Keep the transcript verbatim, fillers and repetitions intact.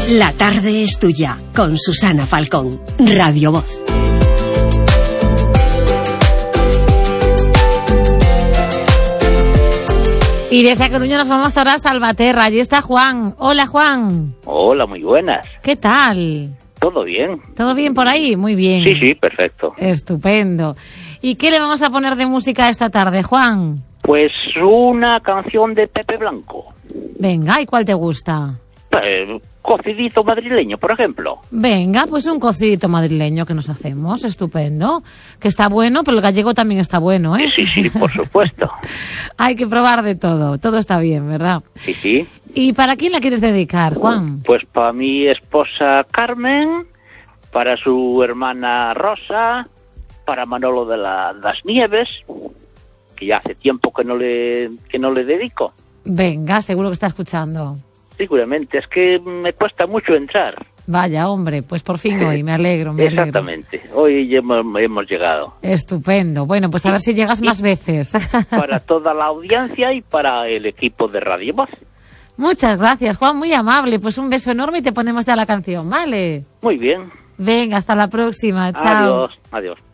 La tarde es tuya, con Susana Falcón, Radio Voz. Y desde A Coruña nos vamos ahora a Salvaterra. Allí está Juan. Hola, Juan. Hola, muy buenas. ¿Qué tal? ¿Todo bien? ¿Todo bien por ahí? Muy bien. Sí, sí, perfecto. Estupendo. ¿Y qué le vamos a poner de música esta tarde, Juan? Pues una canción de Pepe Blanco. Venga, ¿y cuál te gusta? Eh, cocidito madrileño, por ejemplo. Venga, pues un cocidito madrileño que nos hacemos, estupendo. Que está bueno, pero el gallego también está bueno, ¿eh? Sí, sí, por supuesto. Hay que probar de todo, todo está bien, ¿verdad? Sí, sí. ¿Y para quién la quieres dedicar, Juan? Pues para mi esposa Carmen, para su hermana Rosa, para Manolo de la, las Nieves, que ya hace tiempo que no le que no le dedico. Venga, seguro que está escuchando. Seguramente, es que me cuesta mucho entrar. Vaya, hombre, pues por fin hoy, me alegro, me alegro. Exactamente, hoy hemos, hemos llegado. Estupendo, bueno, pues a ver si llegas más veces. Para toda la audiencia y para el equipo de Radio Voz. Muchas gracias, Juan, muy amable. Pues un beso enorme y te ponemos ya la canción, ¿vale? Muy bien. Venga, hasta la próxima, chao. Adiós, adiós.